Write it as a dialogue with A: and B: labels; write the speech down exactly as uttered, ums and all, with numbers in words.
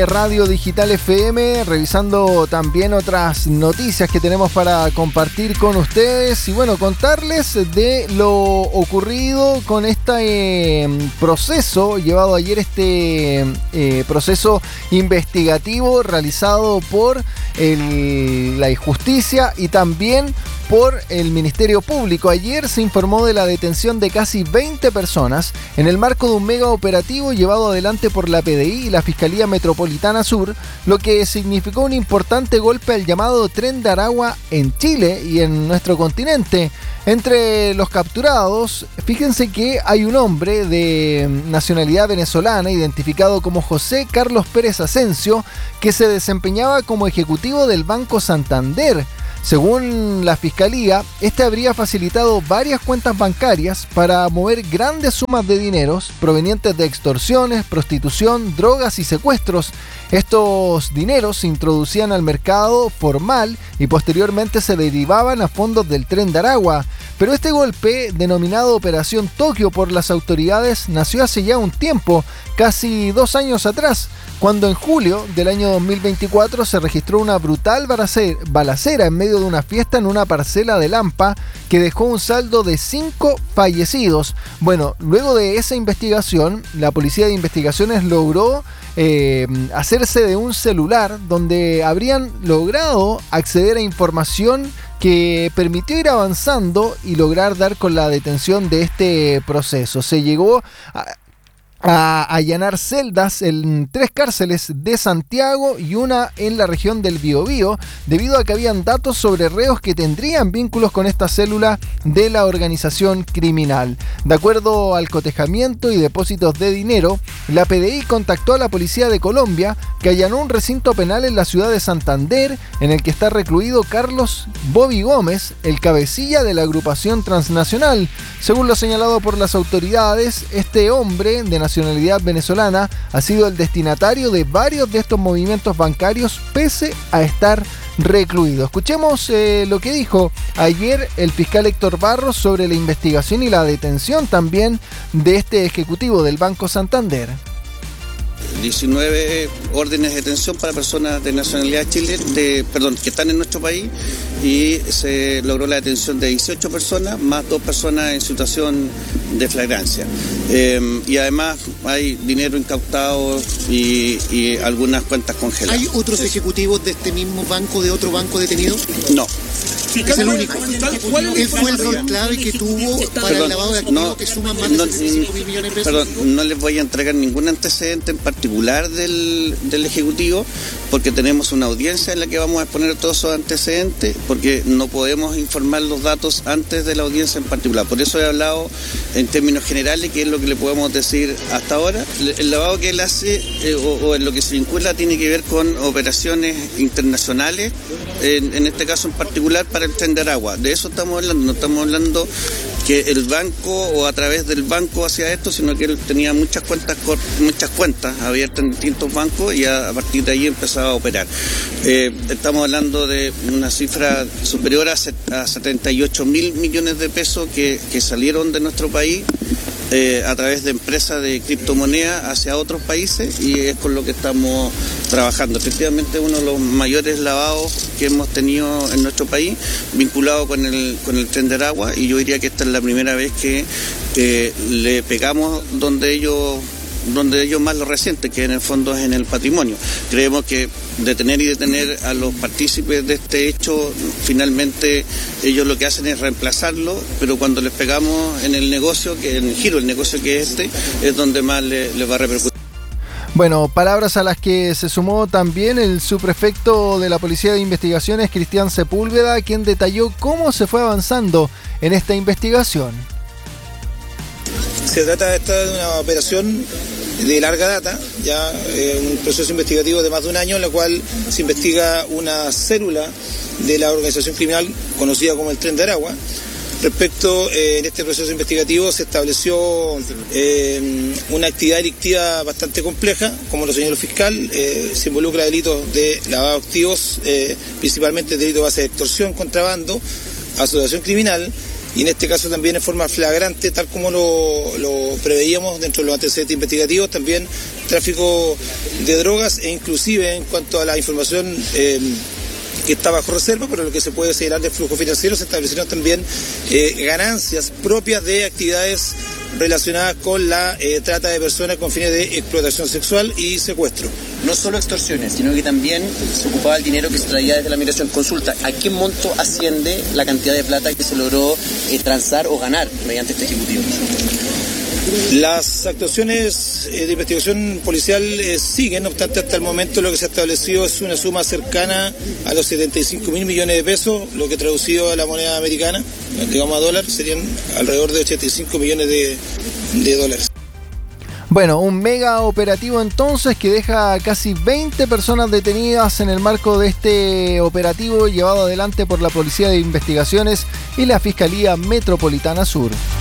A: Radio Digital F M, revisando también otras noticias que tenemos para compartir con ustedes y bueno, contarles de lo ocurrido con este eh, proceso llevado ayer, este eh, proceso investigativo realizado por el, la justicia y también por el Ministerio Público. Ayer se informó de la detención de casi veinte personas en el marco de un mega operativo llevado adelante por la P D I y la Fiscalía Metropolitana Sur, lo que significó un importante golpe al llamado Tren de Aragua en Chile y en nuestro continente. Entre los capturados, fíjense que hay un hombre de nacionalidad venezolana identificado como José Carlos Pérez Asensio, que se desempeñaba como ejecutivo del Banco Santander. Según la Fiscalía, este habría facilitado varias cuentas bancarias para mover grandes sumas de dineros provenientes de extorsiones, prostitución, drogas y secuestros. Estos dineros se introducían al mercado formal y posteriormente se derivaban a fondos del Tren de Aragua. Pero este golpe, denominado Operación Tokio por las autoridades, nació hace ya un tiempo, casi dos años atrás, cuando en julio del año dos mil veinticuatro se registró una brutal balacera en medio de una fiesta en una parcela de Lampa que dejó un saldo de cinco fallecidos. Bueno, luego de esa investigación, la Policía de Investigaciones logró eh, hacerse de un celular donde habrían logrado acceder a información que permitió ir avanzando y lograr dar con la detención de este proceso. Se llegó a a allanar celdas en tres cárceles de Santiago y una en la región del Biobío, debido a que habían datos sobre reos que tendrían vínculos con esta célula de la organización criminal. De acuerdo al cotejamiento y depósitos de dinero, la P D I contactó a la Policía de Colombia, que allanó un recinto penal en la ciudad de Santander, en el que está recluido Carlos Bobby Gómez, el cabecilla de la agrupación transnacional. Según lo señalado por las autoridades, este hombre de nacionalidad venezolana ha sido el destinatario de varios de estos movimientos bancarios pese a estar recluido. Escuchemos eh, lo que dijo ayer el fiscal Héctor Barros sobre la investigación y la detención también de este ejecutivo del Banco Santander.
B: diecinueve órdenes de detención para personas de nacionalidad chile, de, perdón, que están en nuestro país, y se logró la detención de dieciocho personas, más dos personas en situación de flagrancia. Eh, y además hay dinero incautado y, y algunas cuentas congeladas.
C: ¿Hay otros ejecutivos de este mismo banco, de otro banco detenido?
B: No.
C: Es el único. Él fue el rol clave que tuvo para perdón, el lavado de activos no, que suman más de no, sesenta y cinco mil millones de pesos.
B: Perdón, no les voy a entregar ningún antecedente en particular del, del Ejecutivo, porque tenemos una audiencia en la que vamos a exponer todos esos antecedentes, porque no podemos informar los datos antes de la audiencia en particular. Por eso he hablado en términos generales, que es lo que le podemos decir hasta ahora. El lavado que él hace eh, o, o en lo que se vincula tiene que ver con operaciones internacionales, en, en este caso en particular para el Tren de Aragua. De eso estamos hablando, no estamos hablando que el banco o a través del banco hacía esto, sino que él tenía muchas cuentas muchas cuentas abiertas en distintos bancos y a, a partir de ahí empezaba a operar. Eh, estamos hablando de una cifra superior a, a setenta y ocho mil millones de pesos que, que salieron de nuestro país eh, a través de empresas de criptomonedas hacia otros países, y es con lo que estamos trabajando. Efectivamente, uno de los mayores lavados que hemos tenido en nuestro país vinculado con el, con el Tren de Aragua, y yo diría que esta es la primera vez que eh, le pegamos donde ellos donde ellos más lo resienten, que en el fondo es en el patrimonio. Creemos que detener y detener a los partícipes de este hecho, finalmente ellos lo que hacen es reemplazarlo, pero cuando les pegamos en el negocio, que en el giro del negocio que es este, es donde más les le va a repercutir.
A: Bueno, palabras a las que se sumó también el subprefecto de la Policía de Investigaciones, Cristian Sepúlveda, quien detalló cómo se fue avanzando en esta investigación.
D: Se trata de, esta, de una operación de larga data, ya eh, un proceso investigativo de más de un año, en la cual se investiga una célula de la organización criminal conocida como el Tren de Aragua. Respecto, eh, en este proceso investigativo se estableció eh, una actividad delictiva bastante compleja, como lo señaló el fiscal. Eh, se involucra delitos de lavado de activos, eh, principalmente delitos de base de extorsión, contrabando, asociación criminal, y en este caso también en forma flagrante, tal como lo, lo preveíamos dentro de los antecedentes investigativos, también tráfico de drogas e inclusive en cuanto a la información eh, que está bajo reserva, pero lo que se puede señalar de flujo financiero, se establecieron también eh, ganancias propias de actividades relacionadas con la eh, trata de personas con fines de explotación sexual y secuestro.
E: No solo extorsiones, sino que también se ocupaba el dinero que se traía desde la migración. Consulta, ¿a qué monto asciende la cantidad de plata que se logró eh, transar o ganar mediante este ejecutivo?
D: Las actuaciones eh, de investigación policial eh, siguen, no obstante hasta el momento lo que se ha establecido es una suma cercana a los setenta y cinco mil millones de pesos, lo que traducido a la moneda americana, digamos a dólar, serían alrededor de ochenta y cinco millones de, de dólares.
A: Bueno, un mega operativo entonces que deja casi veinte personas detenidas en el marco de este operativo llevado adelante por la Policía de Investigaciones y la Fiscalía Metropolitana Sur.